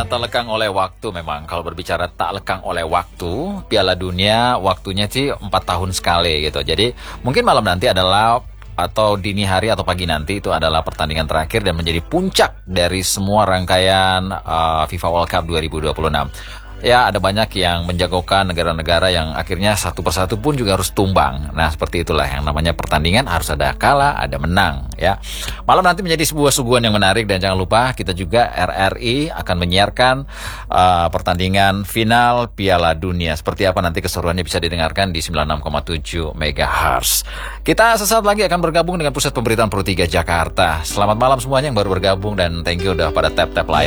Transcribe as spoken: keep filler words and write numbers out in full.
Ya, tak lekang oleh waktu memang. Kalau berbicara tak lekang oleh waktu, Piala Dunia waktunya sih empat tahun sekali gitu. Jadi mungkin malam nanti adalah atau dini hari atau pagi nanti itu adalah pertandingan terakhir dan menjadi puncak dari semua rangkaian uh, FIFA World Cup dua ribu dua puluh enam. Ya, ada banyak yang menjagokan negara-negara yang akhirnya satu persatu pun juga harus tumbang. Nah, seperti itulah yang namanya pertandingan, harus ada kalah, ada menang, ya. Malam nanti menjadi sebuah suguhan yang menarik, dan jangan lupa kita juga R R I akan menyiarkan uh, pertandingan final Piala Dunia. Seperti apa nanti keseruannya bisa didengarkan di sembilan puluh enam koma tujuh megahertz. Kita sesaat lagi akan bergabung dengan Pusat Pemberitaan Pro tiga Jakarta. Selamat malam semuanya yang baru bergabung, dan thank you udah pada tap-tap layar.